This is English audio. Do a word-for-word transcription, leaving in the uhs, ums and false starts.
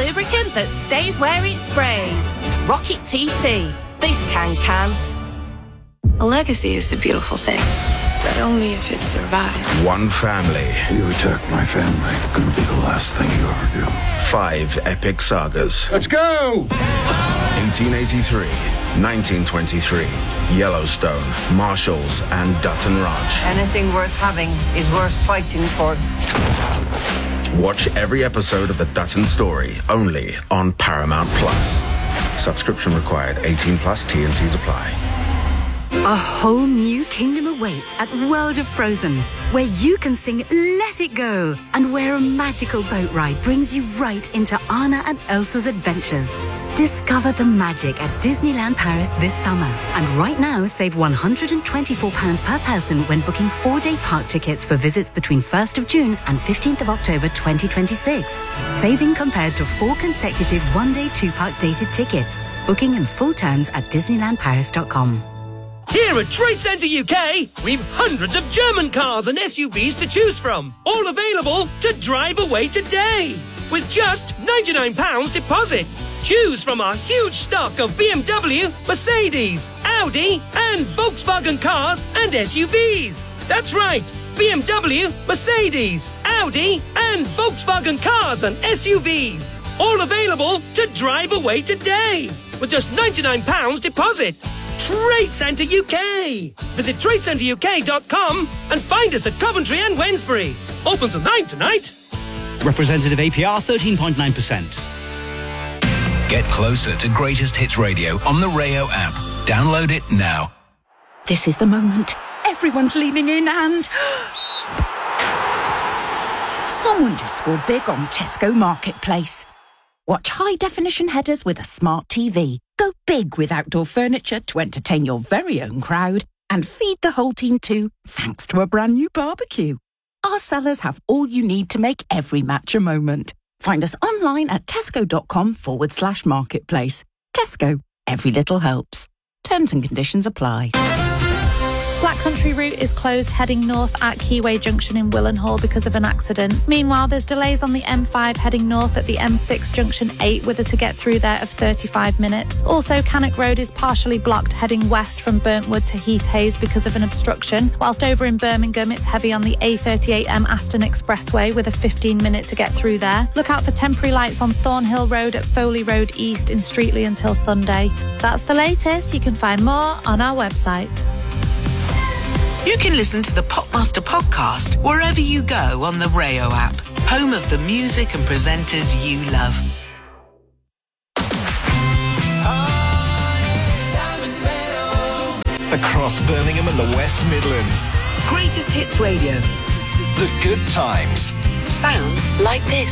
lubricant that stays where it sprays. Rocket T T. This can can. A legacy is a beautiful thing, but only if it survives. One family. You attack my family, gonna be the last thing you ever do. Five epic sagas. Let's go! eighteen eighty-three, nineteen twenty-three, Yellowstone, Marshalls, and Dutton Ranch. Anything worth having is worth fighting for. Watch every episode of The Dutton Story, only on Paramount Plus. Subscription required. eighteen plus. T and C's apply. A whole new kingdom awaits at World of Frozen, where you can sing Let It Go, and where a magical boat ride brings you right into Anna and Elsa's adventures. Discover the magic at Disneyland Paris this summer. And right now, save one hundred twenty-four pounds per person when booking four-day park tickets for visits between first of June and fifteenth of October twenty twenty-six. Saving compared to four consecutive one-day two-park dated tickets. Booking and full terms at disneyland paris dot com. Here at Trade Centre U K, we've hundreds of German cars and S U Vs to choose from, all available to drive away today with just ninety-nine pounds deposit. Choose from our huge stock of B M W, Mercedes, Audi and Volkswagen cars and S U Vs. That's right, B M W, Mercedes, Audi and Volkswagen cars and S U Vs. All available to drive away today with just ninety-nine pounds deposit. Trade Centre U K. Visit trade centre u k dot com and find us at Coventry and Wednesbury. Open till nine tonight. Representative A P R thirteen point nine percent. Get closer to Greatest Hits Radio on the Rayo app. Download it now. This is the moment. Everyone's leaning in and... someone just scored big on Tesco Marketplace. Watch high-definition headers with a smart T V. Go big with outdoor furniture to entertain your very own crowd. And feed the whole team too, thanks to a brand new barbecue. Our sellers have all you need to make every match a moment. Find us online at tesco.com forward slash marketplace. Tesco, every little helps. Terms and conditions apply. Black Country route is closed heading north at Keyway Junction in Willenhall because of an accident. Meanwhile, there's delays on the M five heading north at the M six Junction eight with a to get through there of thirty-five minutes. Also, Cannock Road is partially blocked heading west from Burntwood to Heath Hayes because of an obstruction, whilst over in Birmingham it's heavy on the A thirty-eight M Aston Expressway with a fifteen minute to get through there. Look out for temporary lights on Thornhill Road at Foley Road East in Streatley until Sunday. That's the latest. You can find more on our website. You can listen to the Popmaster podcast wherever you go on the Rayo app, home of the music and presenters you love. Across Birmingham and the West Midlands. Greatest Hits Radio. The good times. Sound like this.